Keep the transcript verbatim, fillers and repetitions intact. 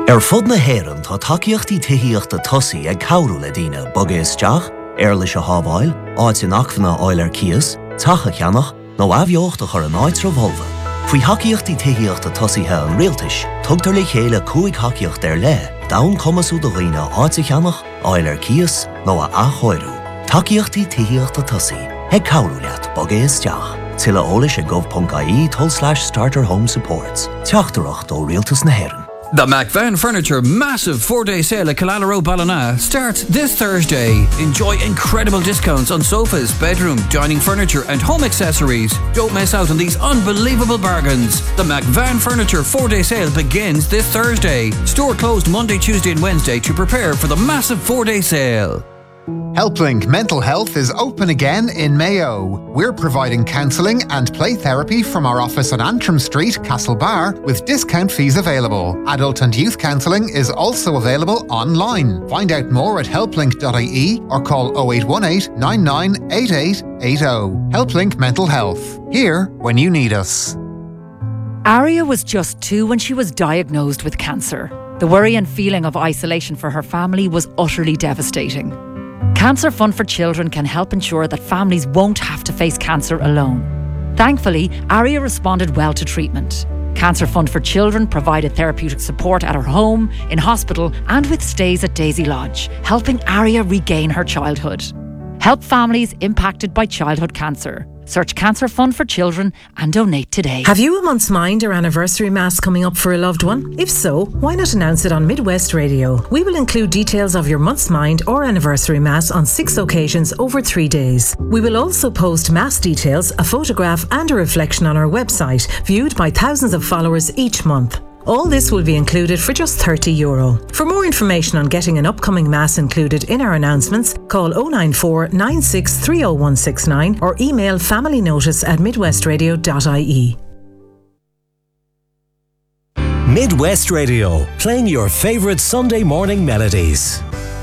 Er fud na héireann tá takeíochtaí tithíochta tosaí ag cabhrú le daoine bog é isteach, ar leis a hábháil, áit in achmhanna áil ar cias, tacha cheannach, nó abheocht a chur an áit revolva. Faoi hacaíochtaí tithíochta tosaithe an rialtais, tugtar le chéile cúig hacaíocht ar le, dain cumasú do dhaoine áit a cheannach, áil ar cias, nó a achóirú. Takeíochtaí tithíochta tosaí, ag cabhrú leat bog é isteach. Tilla ólis a gov.ie toll slash starter home supports. Teachtarach do rialtas na héireann. The McVan Furniture massive four-day sale at Killala Road, Ballina starts this Thursday. Enjoy incredible discounts on sofas, bedroom, dining furniture and home accessories. Don't miss out on these unbelievable bargains. The McVan Furniture four-day sale begins this Thursday. Store closed Monday, Tuesday and Wednesday to prepare for the massive four-day sale. HelpLink Mental Health is open again in Mayo. We're providing counselling and play therapy from our office on Antrim Street, Castlebar, with discount fees available. Adult and youth counselling is also available online. Find out more at helplink dot I E or call oh eight one eight, nine nine eight eight eight oh. HelpLink Mental Health. Here when you need us. Aria was just two when she was diagnosed with cancer. The worry and feeling of isolation for her family was utterly devastating. Cancer Fund for Children can help ensure that families won't have to face cancer alone. Thankfully, Aria responded well to treatment. Cancer Fund for Children provided therapeutic support at her home, in hospital and with stays at Daisy Lodge, helping Aria regain her childhood. Help families impacted by childhood cancer. Search Cancer Fund for Children and donate today. Have you a month's mind or anniversary mass coming up for a loved one? If so, why not announce it on Midwest Radio? We will include details of your month's mind or anniversary mass on six occasions over three days. We will also post mass details, a photograph and a reflection on our website, viewed by thousands of followers each month. All this will be included for just thirty euro. For more information on getting an upcoming mass included in our announcements, call oh nine four, nine six three oh one six nine or email familynotice at midwestradio dot I E. Midwest Radio, playing your favourite Sunday morning melodies.